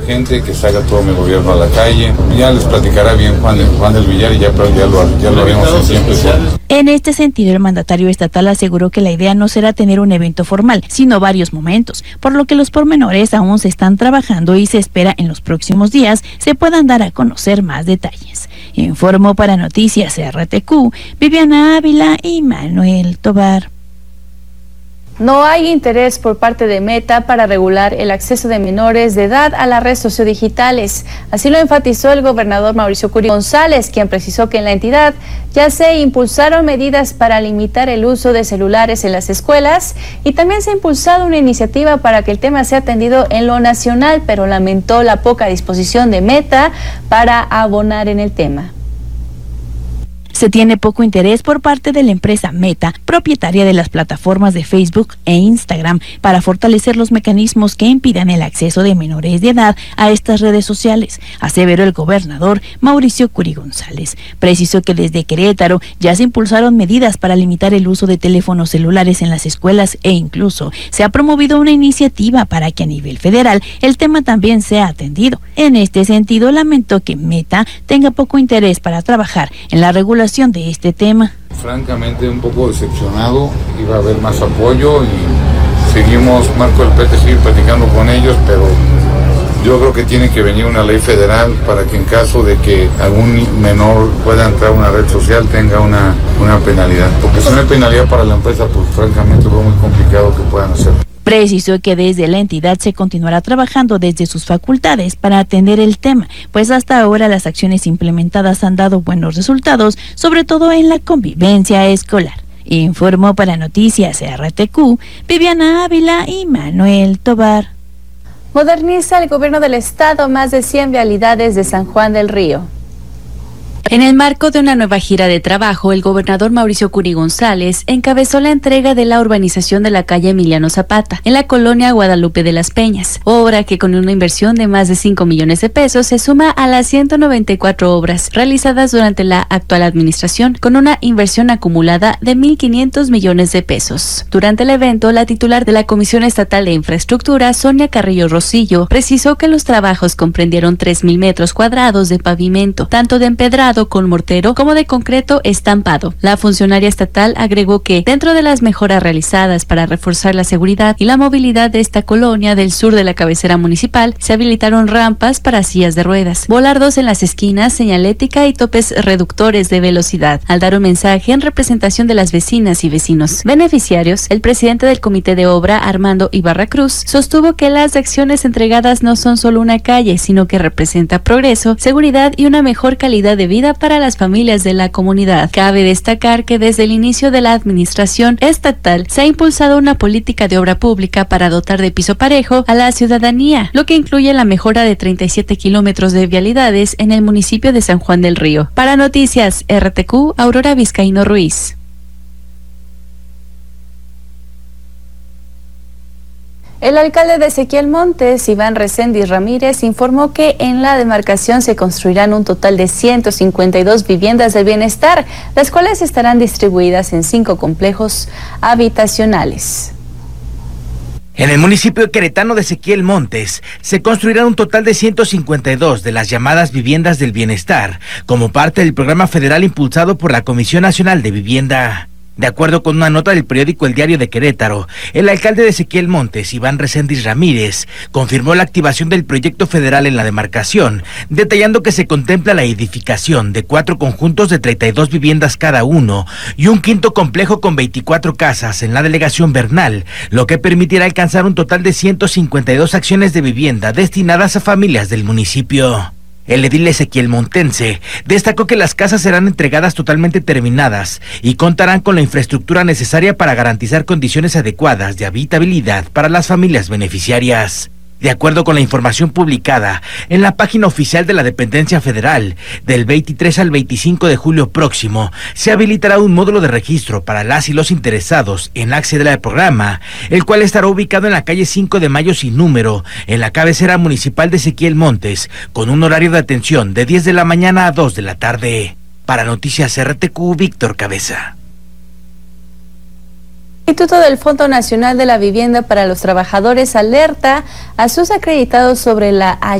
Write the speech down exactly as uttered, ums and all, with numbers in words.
gente, que salga todo mi gobierno a la calle. Ya les platicará bien Juan, Juan del Villar y ya, pero ya lo, ya lo haremos en siempre. En este sentido, el mandatario estatal aseguró que la idea no será tener un evento formal, sino varios momentos, por lo que los pormenores aún se están trabajando y se espera en los próximos días se puedan dar a conocer más detalles. Informó para Noticias R T Q, Viviana Ávila y Manuel Tobar. No hay interés por parte de Meta para regular el acceso de menores de edad a las redes sociodigitales. Así lo enfatizó el gobernador Mauricio Curi González, quien precisó que en la entidad ya se impulsaron medidas para limitar el uso de celulares en las escuelas y también se ha impulsado una iniciativa para que el tema sea atendido en lo nacional, pero lamentó la poca disposición de Meta para abonar en el tema. Se tiene poco interés por parte de la empresa Meta, propietaria de las plataformas de Facebook e Instagram, para fortalecer los mecanismos que impidan el acceso de menores de edad a estas redes sociales, aseveró el gobernador Mauricio Curi González. Precisó que desde Querétaro ya se impulsaron medidas para limitar el uso de teléfonos celulares en las escuelas e incluso se ha promovido una iniciativa para que a nivel federal el tema también sea atendido. En este sentido, lamentó que Meta tenga poco interés para trabajar en la regulación de este tema. Francamente un poco decepcionado, iba a haber más apoyo y seguimos, Marco del P T, seguir platicando con ellos, pero yo creo que tiene que venir una ley federal para que en caso de que algún menor pueda entrar a una red social tenga una, una penalidad, porque si no hay penalidad para la empresa, pues francamente es muy complicado que puedan hacerlo. Precisó que desde la entidad se continuará trabajando desde sus facultades para atender el tema, pues hasta ahora las acciones implementadas han dado buenos resultados, sobre todo en la convivencia escolar. Informó para Noticias R T Q, Viviana Ávila y Manuel Tobar. Moderniza el gobierno del estado más de cien vialidades de San Juan del Río. En el marco de una nueva gira de trabajo, el gobernador Mauricio Curi González encabezó la entrega de la urbanización de la calle Emiliano Zapata, en la colonia Guadalupe de las Peñas, obra que con una inversión de más de cinco millones de pesos se suma a las ciento noventa y cuatro obras realizadas durante la actual administración, con una inversión acumulada de mil quinientos millones de pesos. Durante el evento, la titular de la Comisión Estatal de Infraestructura, Sonia Carrillo Rosillo, precisó que los trabajos comprendieron tres mil metros cuadrados de pavimento, tanto de empedrado con mortero como de concreto estampado. La funcionaria estatal agregó que dentro de las mejoras realizadas para reforzar la seguridad y la movilidad de esta colonia del sur de la cabecera municipal, se habilitaron rampas para sillas de ruedas, volardos en las esquinas, señalética y topes reductores de velocidad. Al dar un mensaje en representación de las vecinas y vecinos beneficiarios, el presidente del comité de obra, Armando Ibarra Cruz, sostuvo que las acciones entregadas no son solo una calle, sino que representa progreso, seguridad y una mejor calidad de vida para las familias de la comunidad. Cabe destacar que desde el inicio de la administración estatal se ha impulsado una política de obra pública para dotar de piso parejo a la ciudadanía, lo que incluye la mejora de treinta y siete kilómetros de vialidades en el municipio de San Juan del Río. Para Noticias R T Q, Aurora Vizcaíno Ruiz. El alcalde de Ezequiel Montes, Iván Reséndiz Ramírez, informó que en la demarcación se construirán un total de ciento cincuenta y dos viviendas del bienestar, las cuales estarán distribuidas en cinco complejos habitacionales. En el municipio queretano de Ezequiel Montes se construirán un total de ciento cincuenta y dos de las llamadas viviendas del bienestar, como parte del programa federal impulsado por la Comisión Nacional de Vivienda. De acuerdo con una nota del periódico El Diario de Querétaro, el alcalde de Ezequiel Montes, Iván Reséndiz Ramírez, confirmó la activación del proyecto federal en la demarcación, detallando que se contempla la edificación de cuatro conjuntos de treinta y dos viviendas cada uno y un quinto complejo con veinticuatro casas en la delegación Bernal, lo que permitirá alcanzar un total de ciento cincuenta y dos acciones de vivienda destinadas a familias del municipio. El edil Ezequiel Montense destacó que las casas serán entregadas totalmente terminadas y contarán con la infraestructura necesaria para garantizar condiciones adecuadas de habitabilidad para las familias beneficiarias. De acuerdo con la información publicada en la página oficial de la dependencia federal, del veintitrés al veinticinco de julio próximo, se habilitará un módulo de registro para las y los interesados en acceder al programa, el cual estará ubicado en la calle cinco de mayo sin número, en la cabecera municipal de Ezequiel Montes, con un horario de atención de diez de la mañana a dos de la tarde. Para Noticias R T Q, Víctor Cabeza. El Instituto del Fondo Nacional de la Vivienda para los Trabajadores alerta a sus acreditados sobre la